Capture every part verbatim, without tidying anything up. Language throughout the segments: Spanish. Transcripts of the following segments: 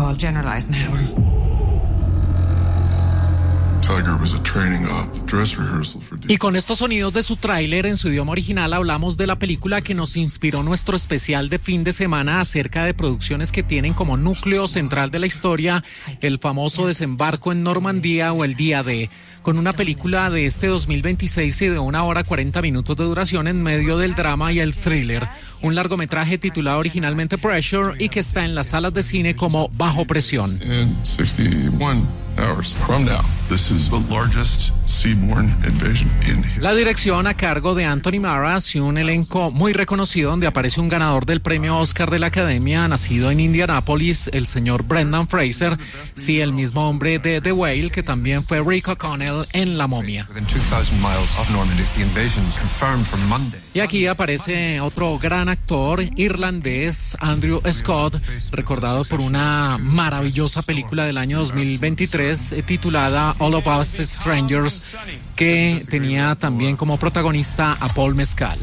call General Eisenhower. Y con estos sonidos de su tráiler en su idioma original hablamos de la película que nos inspiró nuestro especial de fin de semana acerca de producciones que tienen como núcleo central de la historia el famoso desembarco en Normandía o el Día D, con una película de este dos mil veintiséis y de una hora cuarenta minutos de duración en medio del drama y el thriller. Un largometraje titulado originalmente Pressure y que está en las salas de cine como Bajo Presión. La dirección a cargo de Anthony Maras y un elenco muy reconocido donde aparece un ganador del premio Oscar de la Academia, nacido en Indianápolis, el señor Brendan Fraser, sí, el mismo hombre de The Whale, que también fue Rick O'Connell en La Momia. Y aquí aparece otro gran actor irlandés, Andrew Scott, recordado por una maravillosa película del año dos mil veintitrés eh, titulada All of Us Strangers, que tenía también como protagonista a Paul Mescal.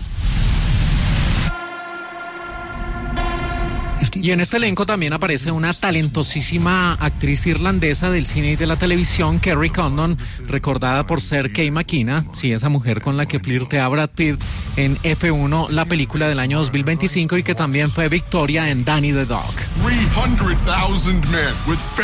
Y en este elenco también aparece una talentosísima actriz irlandesa del cine y de la televisión, Kerry Condon, recordada por ser Kay McKenna, sí, esa mujer con la que flirtea Brad Pitt en F uno, la película del año dos mil veinticinco, y que también fue Victoria en Danny the Dog.